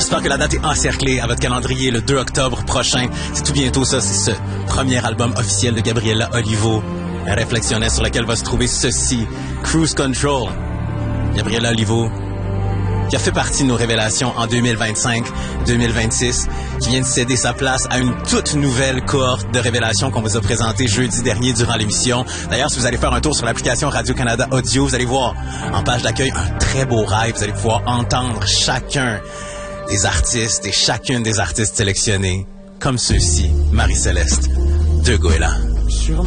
J'espère que la date est encerclée à votre calendrier le 2 octobre prochain. C'est tout bientôt ça, c'est ce premier album officiel de Gabriela Olivo. Réflexionnez sur lequel va se trouver ceci, Cruise Control. Gabriela Olivo, qui a fait partie de nos révélations en 2025-2026, qui vient de céder sa place à une toute nouvelle cohorte de révélations qu'on vous a présentées jeudi dernier durant l'émission. D'ailleurs, si vous allez faire un tour sur l'application Radio-Canada Audio, vous allez voir en page d'accueil un très beau ride. Vous allez pouvoir entendre chacun des artistes et chacune des artistes sélectionnés, comme ceux-ci, Marie-Céleste de Goéland.